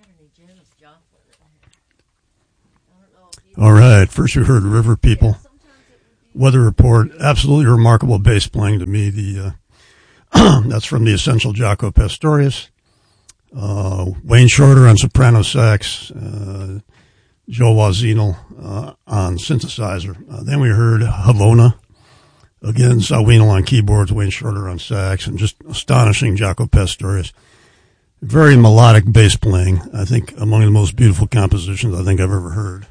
All right, first we heard River People. Weather Report, absolutely remarkable bass playing to me. That's from the Essential Jaco Pastorius. Wayne Shorter on soprano sax, Joe Wazinel on synthesizer. Then we heard Havona. Again, Zawinul on keyboards, Wayne Shorter on sax, and just astonishing Jaco Pastorius. Very melodic bass playing. I think among the most beautiful compositions I think I've ever heard.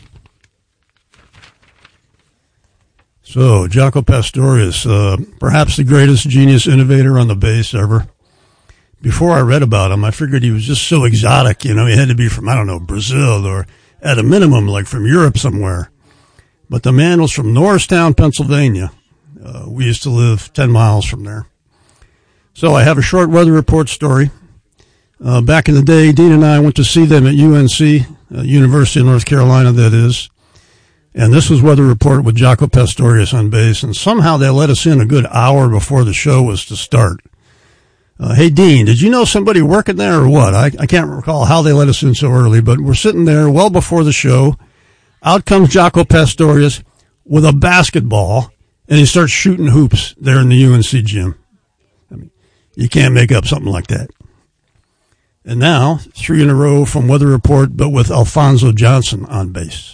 So, Jaco Pastorius, perhaps the greatest genius innovator on the bass ever. Before I read about him, I figured he was just so exotic, he had to be from, Brazil, or at a minimum, like from Europe somewhere. But the man was from Norristown, Pennsylvania. We used to live 10 miles from there. So I have a short weather report story. Back in the day, Dean and I went to see them at UNC, University of North Carolina, that is. And this was Weather Report with Jaco Pastorius on bass, and somehow they let us in a good hour before the show was to start. Hey, Dean, did you know somebody working there or what? I can't recall how they let us in so early, but we're sitting there well before the show. Out comes Jaco Pastorius with a basketball, and he starts shooting hoops there in the UNC gym. You can't make up something like that. And now, 3 in a row from Weather Report, but with Alphonso Johnson on bass.